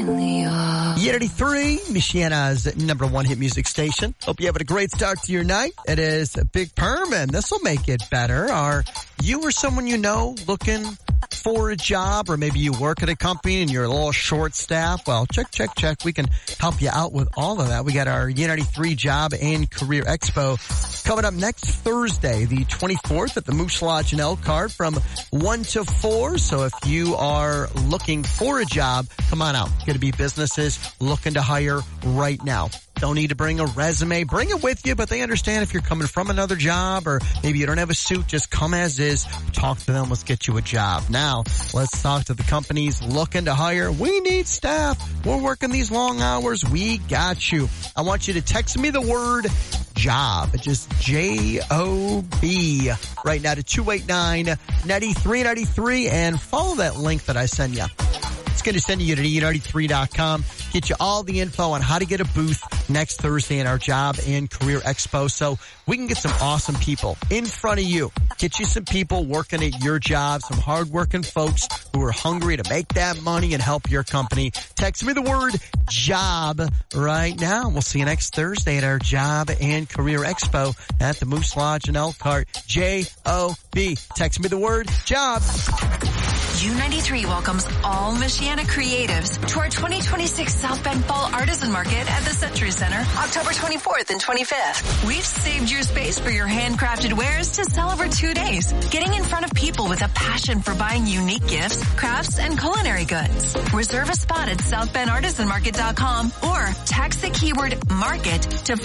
really are. Unity 3, Michiana's #1 hit music station. Hope you're having a great start to your night. It is Big Perm, and this will make it better. Are you or someone you know looking for a job, or maybe you work at a company and you're a little short-staffed? Well, check. We can help you out with all of that. We got our Unity 3 Job and Career Expo coming up next Thursday, the 24th at the Moose Lodge in Elkhart from 1 to 4. So if you are looking for a job, come on out. Going to be businesses looking to hire right now. Don't need to bring a resume. Bring it with you, but they understand if you're coming from another job or maybe you don't have a suit, just come as is. Talk to them. Let's get you a job. Now, let's talk to the companies looking to hire. We need staff. We're working these long hours. We got you. I want you to text me the word job. Just J-O-B right now to 289-9393 and follow that link that I send you. It's going to send you to unity3.com. Get you all the info on how to get a booth next Thursday in our Job and Career Expo so we can get some awesome people in front of you. Get you some people working at your job, some hardworking folks who are hungry to make that money and help your company. Text me the word job right now. We'll see you next Thursday at our Job and Career Expo at the Moose Lodge in Elkhart. J-O-B. Text me the word job. U93 welcomes all Michiana creatives to our 2026 South Bend Fall Artisan Market at the Century Center, October 24th and 25th. We've saved your space for your handcrafted wares to sell over 2 days, getting in front of people with a passion for buying unique gifts, crafts, and culinary goods. Reserve a spot at southbendartisanmarket.com or text the keyword market to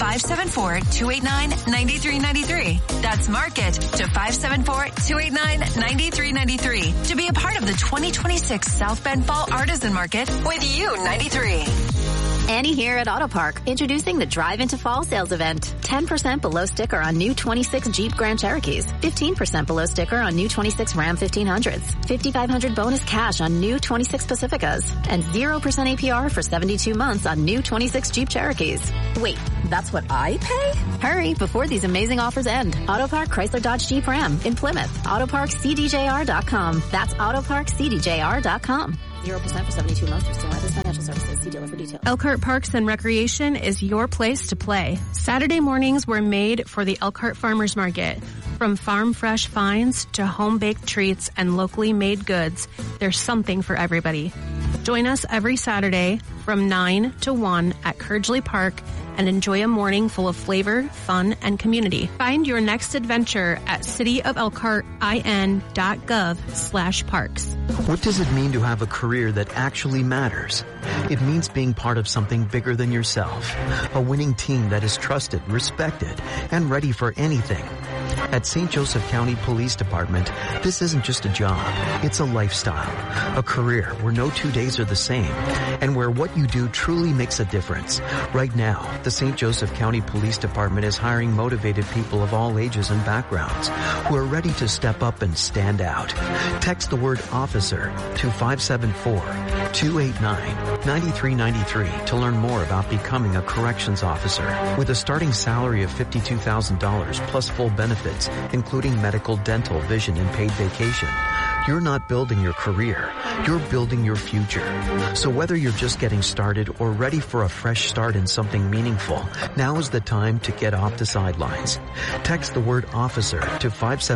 574-289-9393. That's market to 574-289-9393 to be a part of the 2026 South Bend Fall Artisan Market with U93. Annie here at Auto Park, introducing the Drive into Fall sales event. 10% below sticker on new 26 Jeep Grand Cherokees, 15% below sticker on new 26 Ram 1500s, $5,500 bonus cash on new 26 Pacificas, and 0% APR for 72 months on new 26 Jeep Cherokees. Wait, that's what I pay? Hurry before these amazing offers end. Auto Park Chrysler Dodge Jeep Ram in Plymouth. AutoParkCDJR.com. That's AutoParkCDJR.com. 0% for 72 months for Stellantis Financial Services. See dealer for details. Elkhart Parks and Recreation is your place to play. Saturday mornings were made for the Elkhart Farmers Market. From farm fresh finds to home-baked treats and locally made goods, there's something for everybody. Join us every Saturday from 9 to 1 at Curgeley Park and enjoy a morning full of flavor, fun, and community. Find your next adventure at cityofelkhartin.gov/parks. What does it mean to have a career that actually matters? It means being part of something bigger than yourself. A winning team that is trusted, respected, and ready for anything. At St. Joseph County Police Department, this isn't just a job, it's a lifestyle, a career where no 2 days are the same, and where what you do truly makes a difference. Right now, the St. Joseph County Police Department is hiring motivated people of all ages and backgrounds who are ready to step up and stand out. Text the word officer to 574-289-9393 to learn more about becoming a corrections officer with a starting salary of $52,000 plus full benefits, including medical, dental, vision, and paid vacation. You're not building your career, you're building your future. So whether you're just getting started or ready for a fresh start in something meaningful, now is the time to get off the sidelines. Text the word officer to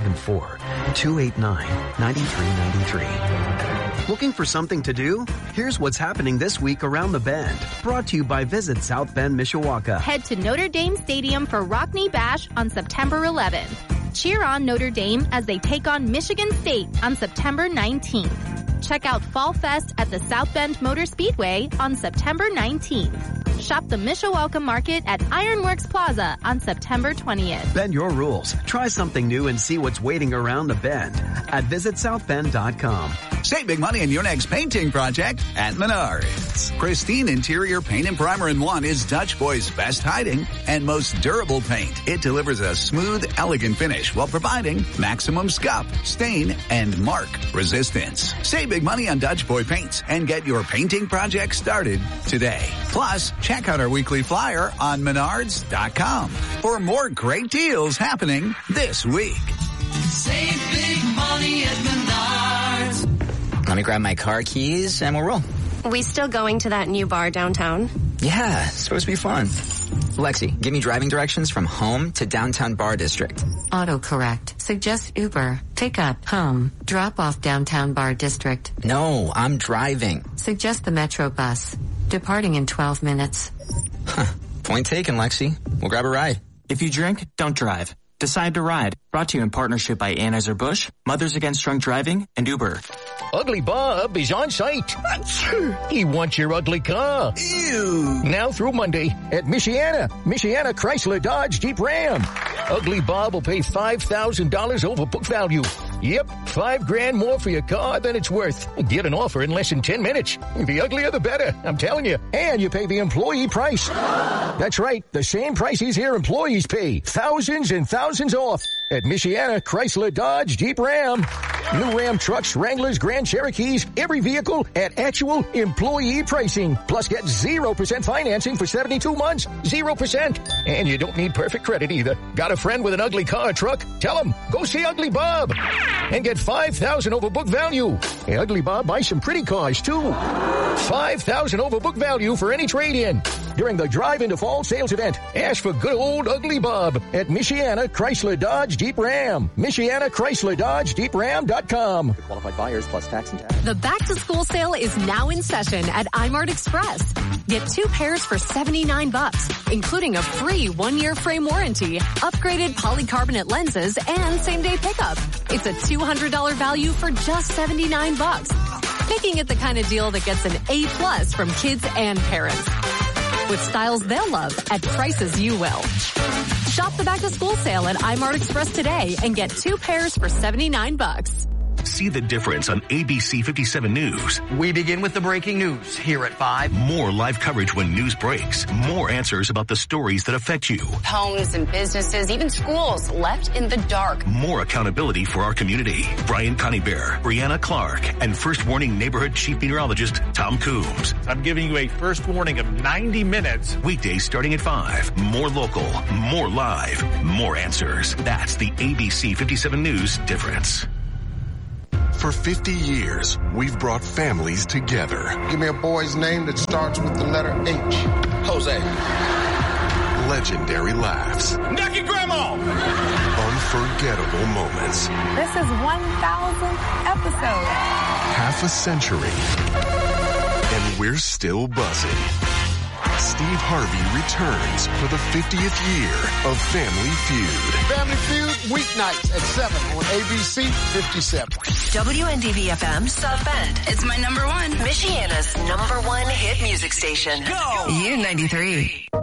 574-289-9393. Looking for something to do? Here's what's happening this week around the Bend. Brought to you by Visit South Bend, Mishawaka. Head to Notre Dame Stadium for Rockney Bash on September 11th. Cheer on Notre Dame as they take on Michigan State on September 19th. Check out Fall Fest at the South Bend Motor Speedway on September 19th. Shop the Mishawaka Market at Ironworks Plaza on September 20th. Bend your rules. Try something new and see what's waiting around the Bend at visitsouthbend.com. Save big money on your next painting project at Menards. Pristine Interior Paint and Primer in One is Dutch Boy's best hiding and most durable paint. It delivers a smooth, elegant finish while providing maximum scuff, stain, and mark resistance. Save big money on Dutch Boy paints and get your painting project started today. Plus, check out our weekly flyer on Menards.com for more great deals happening this week. Save big money at Menards. Let me grab my car keys and we'll roll. We still going to that new bar downtown? Yeah, it's supposed to be fun. Lexi, give me driving directions from home to downtown bar district. Autocorrect. Suggest Uber. Pick up. Home. Drop off downtown bar district. No, I'm driving. Suggest the Metro bus. Departing in 12 minutes. Huh. Point taken, Lexi. We'll grab a ride. If you drink, don't drive. Decide to ride. Brought to you in partnership by Anheuser-Busch, Mothers Against Drunk Driving, and Uber. Ugly Bob is on site. He wants your ugly car. Ew. Now through Monday at Michiana Chrysler Dodge Jeep Ram. Ugly Bob will pay $5,000 over book value. Yep, $5,000 more for your car than it's worth. Get an offer in less than 10 minutes. The uglier the better, I'm telling you. And you pay the employee price. That's right, the same prices here employees pay. Thousands and thousands off at Michiana Chrysler Dodge Jeep Ram. New Ram trucks, Wranglers, Grand Cherokees, every vehicle at actual employee pricing. Plus get 0% financing for 72 months. 0%. And you don't need perfect credit either. Got a friend with an ugly car or truck? Tell him, go see Ugly Bob. And get $5,000 over book value. Hey, Ugly Bob buys some pretty cars too. $5,000 over book value for any trade-in. During the Drive into Fall sales event, ask for good old Ugly Bob at Michiana Chrysler Dodge Jeep Ram. Michiana Chrysler Dodge Jeep Ram.com. Qualified buyers plus tax and tax. The back to school sale is now in session at iMart Express. Get 2 pairs for $79, including a free 1-year frame warranty, upgraded polycarbonate lenses, and same-day pickup. It's a $200 value for just $79, making it the kind of deal that gets an A+ from kids and parents. With styles they'll love at prices you will. Shop the back to school sale at iMart Express today and get 2 pairs for $79. See the difference on ABC 57 News. We begin with the breaking news here at 5. More live coverage when news breaks. More answers about the stories that affect you. Homes and businesses, even schools, left in the dark. More accountability for our community. Brian Conybeare, Brianna Clark, and First Warning Neighborhood Chief Meteorologist Tom Coombs. I'm giving you a first warning of 90 minutes. Weekdays starting at 5. More local, more live, more answers. That's the ABC 57 News difference. For 50 years, we've brought families together. Give me a boy's name that starts with the letter H. Jose. Legendary laughs. Knock your grandma! Unforgettable moments. This is 1,000 episodes. Half a century. And we're still buzzing. Steve Harvey returns for the 50th year of Family Feud. Family Feud, weeknights at 7 on ABC 57. WNDV-FM South Bend. It's my number one. Michiana's number one hit music station. Go! U93.